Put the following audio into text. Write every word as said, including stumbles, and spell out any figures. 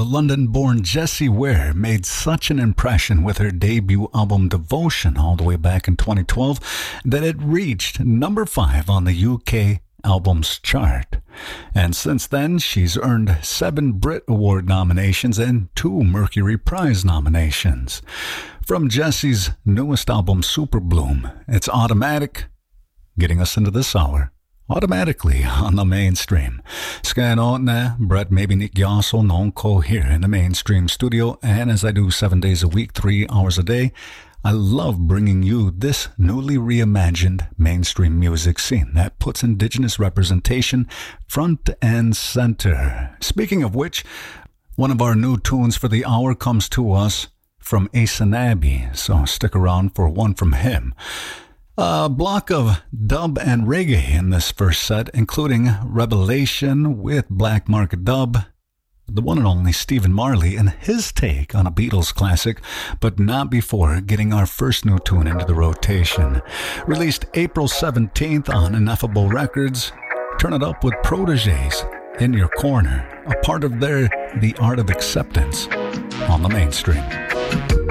London-born Jessie Ware made such an impression with her debut album Devotion all the way back in twenty twelve that it reached number five on the U K albums chart. And since then, she's earned seven Brit Award nominations and two Mercury Prize nominations. From Jessie's newest album, Super Bloom, it's Automatic, getting us into this hour. Automatically on the mainstream. Scan out now, Brett maybe Nick Yossel, non co here in the mainstream studio, and as I do seven days a week, three hours a day, I love bringing you this newly reimagined mainstream music scene that puts Indigenous representation front and center. Speaking of which, one of our new tunes for the hour comes to us from Aysanabee, so stick around for one from him. A block of dub and reggae in this first set, including Revelation with Black Market Dub, the one and only Stephen Marley and his take on a Beatles classic, but not before getting our first new tune into the rotation. Released April seventeenth on Ineffable Records, Turn It Up with Proteges, In Your Corner, a part of their The Art of Acceptance on the mainstream.